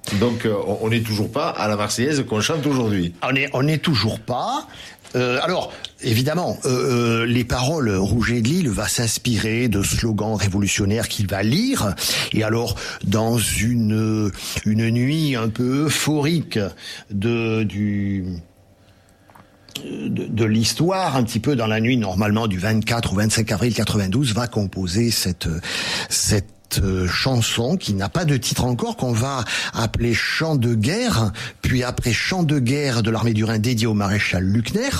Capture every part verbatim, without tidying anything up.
Donc euh, on n'est toujours pas à la Marseillaise qu'on chante aujourd'hui. On est, on n'est toujours pas. Euh, alors, évidemment, euh, les paroles, Rouget de Lille va s'inspirer de slogans révolutionnaires qu'il va lire. Et alors, dans une une nuit un peu euphorique de du de, de l'histoire, un petit peu dans la nuit normalement du vingt-quatre ou vingt-cinq avril quatre-vingt-douze, va composer cette cette chanson qui n'a pas de titre encore, qu'on va appeler Chant de guerre, puis après Chant de guerre de l'armée du Rhin dédié au maréchal Luckner.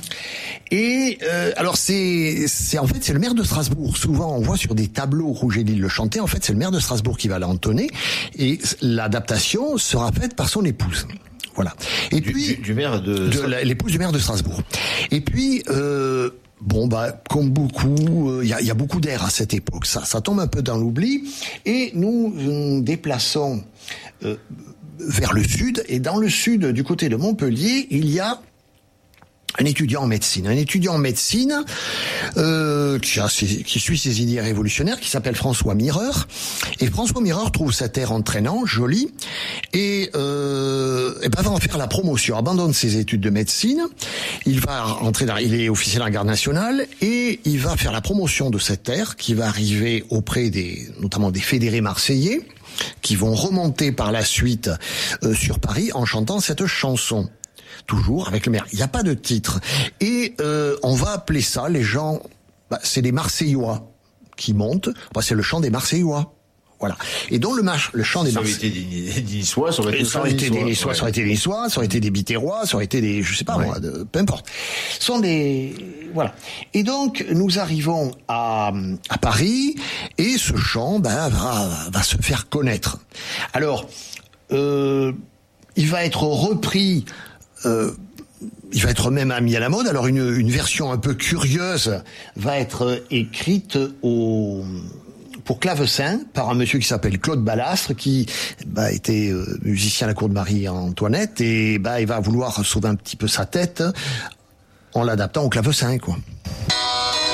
Et euh, alors c'est c'est en fait c'est le maire de Strasbourg. Souvent on voit sur des tableaux Rouget de Lille le chanter. En fait c'est le maire de Strasbourg qui va l'entonner et l'adaptation sera faite par son épouse. Voilà. Et du, puis du, du maire de, de la, l'épouse du maire de Strasbourg. Et puis euh, Bon, bah, comme beaucoup, il euh, y, y a beaucoup d'air à cette époque. Ça, ça tombe un peu dans l'oubli. Et nous nous déplaçons euh, vers le sud. Et dans le sud, du côté de Montpellier, il y a un étudiant en médecine, un étudiant en médecine euh, qui, a ses, qui suit ses idées révolutionnaires, qui s'appelle François Mireur. Et François Mireur trouve cet air entraînant, joli, et, euh, et ben va en faire la promotion. Abandonne ses études de médecine, il va entrer dans, il est officier de la garde nationale et il va faire la promotion de cet air qui va arriver auprès des, notamment des fédérés marseillais, qui vont remonter par la suite euh, sur Paris en chantant cette chanson. Toujours avec le maire. Il n'y a pas de titre. Et euh, on va appeler ça, les gens, bah, c'est des Marseillois qui montent. Bah, c'est le chant des Marseillois. Voilà. Et donc le, marche, le chant des Marseillois. Ça aurait été des Niçois, ça aurait été, ça aurait été des Niçois, ouais. ça aurait été des Niçois, ça aurait été des Biterrois, ça aurait été des, je sais pas ouais. moi, de, peu importe. Ce sont des, voilà. Et donc nous arrivons à, à Paris et ce chant, ben, va, va se faire connaître. Alors, euh, il va être repris. Euh, il va être même mis à la mode. Alors une, une version un peu curieuse va être écrite au, pour clavecin par un monsieur qui s'appelle Claude Ballastre, qui bah, était euh, musicien à la cour de Marie-Antoinette, et bah, il va vouloir sauver un petit peu sa tête en l'adaptant au clavecin, quoi.